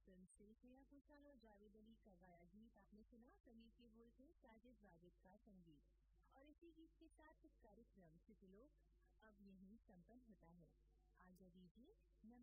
Film से श्रेया घोषाल और जावेद अली का गाया गीत आपने सुना। समीर के बोल थे, साजिद वाजिद का संगीत। और इसी गीत के साथ कार्यक्रम सिटी लोग अब यहीं संपन्न होता है। आज्ञा दीजिए।